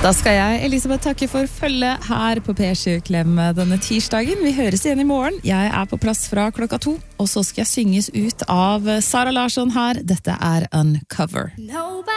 Da skal jeg, Elisabeth, takke for følge her på P7 Klem denne tirsdagen. Vi høres igjen i morgen. Jeg på plass fra 2:00, og så skal jeg synges ut av Sara Larsson her. Dette Uncover.